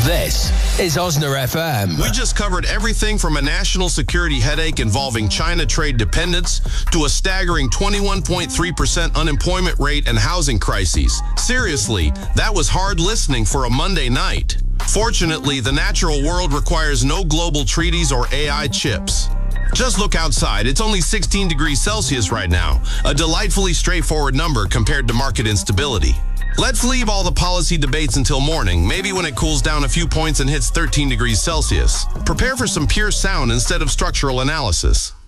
This is Osna FM. We just covered everything from a national security headache involving China trade dependence to a staggering 21.3% unemployment rate and housing crises. Seriously, that was hard listening for a Monday night. Fortunately, the natural world requires no global treaties or AI chips. Just look outside. It's only 16 degrees Celsius right now, a delightfully straightforward number compared to market instability. Let's leave all the policy debates until morning, maybe when it cools down a few points and hits 13 degrees Celsius. Prepare for some pure sound instead of structural analysis.